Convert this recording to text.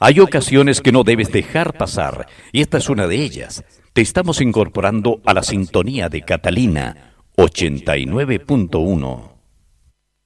Hay ocasiones que no debes dejar pasar, y esta es una de ellas. Te estamos incorporando a la sintonía de Catalina 89.1.